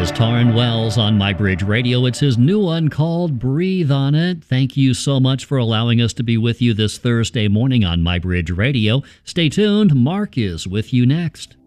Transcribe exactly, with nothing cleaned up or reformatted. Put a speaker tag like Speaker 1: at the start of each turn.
Speaker 1: is Taryn Wells on MyBridge Radio. It's his new one called Breathe on It. Thank you so much for allowing us to be with you this Thursday morning on MyBridge Radio. Stay tuned. Mark is with you next.